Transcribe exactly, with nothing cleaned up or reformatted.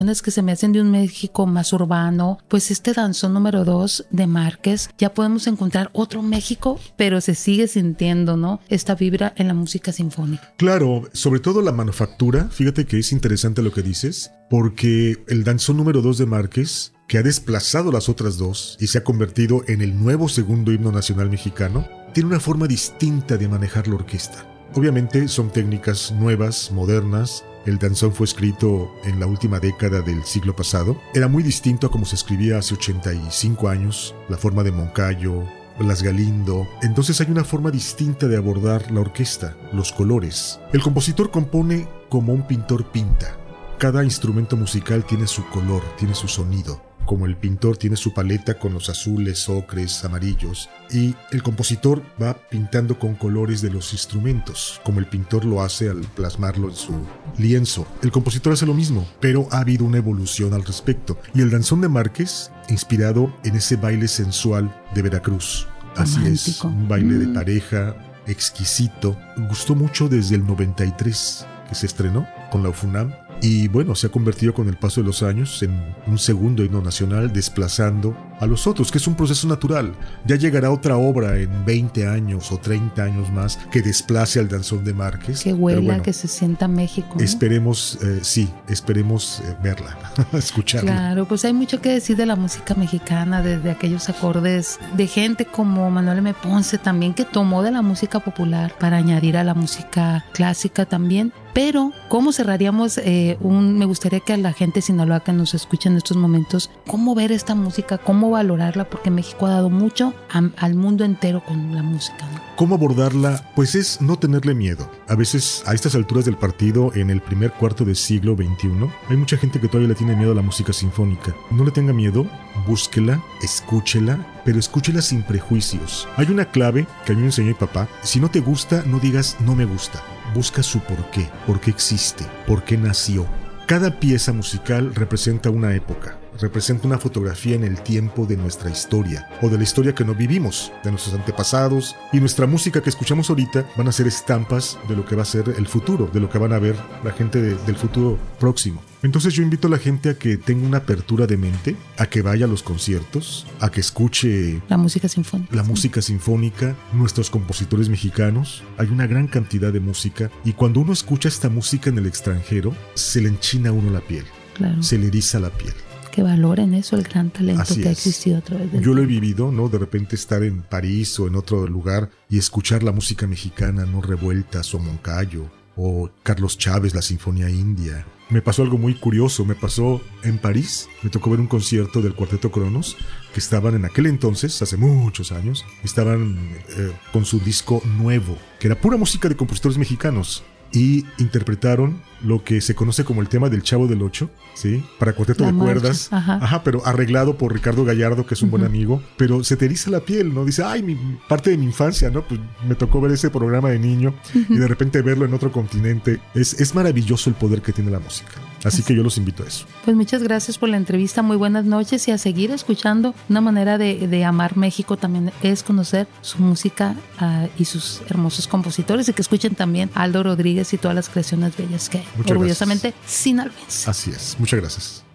que se me hacen de un México más urbano, pues este danzón número dos de Márquez, ya podemos encontrar otro México, pero se sigue sintiendo, ¿no?, esta vibra en la música sinfónica. Claro, sobre todo la manufactura. Fíjate que es interesante lo que dices, porque el danzón número dos de Márquez, que ha desplazado las otras dos y se ha convertido en el nuevo segundo himno nacional mexicano, tiene una forma distinta de manejar la orquesta. Obviamente son técnicas nuevas, modernas. El danzón fue escrito en la última década del siglo pasado. Era muy distinto a como se escribía hace ochenta y cinco años, la forma de Moncayo, Las Galindo. Entonces hay una forma distinta de abordar la orquesta, los colores. El compositor compone como un pintor pinta. Cada instrumento musical tiene su color, tiene su sonido. Como el pintor tiene su paleta con los azules, ocres, amarillos, y el compositor va pintando con colores de los instrumentos, como el pintor lo hace al plasmarlo en su lienzo. El compositor hace lo mismo, pero ha habido una evolución al respecto. Y el danzón de Márquez, inspirado en ese baile sensual de Veracruz. Así Romántico. es, un baile mm. de pareja, exquisito. Gustó mucho desde el noventa y tres, que se estrenó con la UFUNAM. Y bueno, se ha convertido con el paso de los años en un segundo himno nacional, desplazando a los otros, que es un proceso natural. Ya llegará otra obra en veinte años o treinta años más que desplace al danzón de Márquez. Que huela, bueno, que se sienta México, ¿no? Esperemos, eh, sí, esperemos eh, verla, escucharla. Claro, pues hay mucho que decir de la música mexicana, desde aquellos acordes de gente como Manuel M. Ponce también, que tomó de la música popular para añadir a la música clásica también. Pero, ¿cómo cerraríamos eh, un, me gustaría que a la gente de Sinaloa que nos escucha en estos momentos, cómo ver esta música, cómo valorarla, porque México ha dado mucho a, al mundo entero con la música, ¿no? ¿Cómo abordarla? Pues es no tenerle miedo. A veces, a estas alturas del partido, en el primer cuarto del siglo veintiuno, hay mucha gente que todavía le tiene miedo a la música sinfónica. No le tenga miedo, búsquela, escúchela, pero escúchela sin prejuicios. Hay una clave que a mí me enseñó mi papá. Si no te gusta, no digas no me gusta. Busca su porqué, por qué existe, por qué nació. Cada pieza musical representa una época, representa una fotografía en el tiempo de nuestra historia, o de la historia que no vivimos, de nuestros antepasados, y nuestra música que escuchamos ahorita van a ser estampas de lo que va a ser el futuro, de lo que van a ver la gente de, del futuro próximo. Entonces yo invito a la gente a que tenga una apertura de mente, a que vaya a los conciertos, a que escuche la música sinfónica. La música sinfónica, nuestros compositores mexicanos. Hay una gran cantidad de música, y cuando uno escucha esta música en el extranjero, se le enchina a uno la piel, claro. Se le eriza la piel. Que valoren eso, el gran talento Así que ha es. existido a través del Yo lo he tiempo. vivido, ¿no? De repente estar en París o en otro lugar y escuchar la música mexicana, ¿no? Revueltas o Moncayo o Carlos Chávez, la Sinfonía India. Me pasó algo muy curioso, me pasó en París, me tocó ver un concierto del Cuarteto Cronos, que estaban en aquel entonces, hace muchos años, estaban eh, con su disco nuevo, que era pura música de compositores mexicanos, y interpretaron lo que se conoce como el tema del Chavo del Ocho, ¿sí? Para cuarteto La de marcha, cuerdas, ajá. ajá, pero arreglado por Ricardo Gallardo, que es un uh-huh. buen amigo, pero se te eriza la piel, ¿no? Dice, ay, mi, parte de mi infancia, ¿no? Pues me tocó ver ese programa de niño uh-huh. y de repente verlo en otro continente. Es, es maravilloso el poder que tiene la música. Así, Así que yo los invito a eso. Pues muchas gracias por la entrevista, muy buenas noches, y a seguir escuchando. Una manera de, de amar México también es conocer su música uh, y sus hermosos compositores, y que escuchen también a Aldo Rodríguez y todas las creaciones bellas que hay. Muchas orgullosamente gracias. sinaloense. Así es, muchas gracias.